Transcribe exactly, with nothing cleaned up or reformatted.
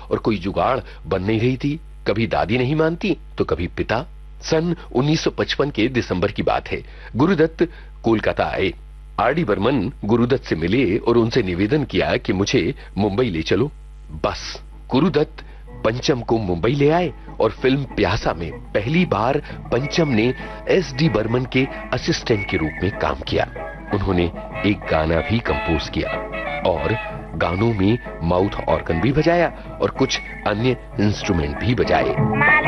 और कोई जुगाड़ बन नहीं रही थी। कभी दादी नहीं मानती तो कभी पिता। सन उन्नीस सौ पचपन के दिसंबर की बात है। गुरुदत्त कोलकाता आए। आर डी बर्मन गुरुदत्त से मिले और उनसे निवेदन किया कि मुझे मुंबई ले चलो। बस गुरुदत्त पंचम को मुंबई ले आए और फिल्म प्यासा में पहली बार पंचम ने एस डी बर्मन के असिस्टेंट के रूप में काम किया। उन्होंने एक गाना भी कंपोज किया और गानों में माउथ ऑर्गन भी बजाया और कुछ अन्य इंस्ट्रूमेंट भी बजाए।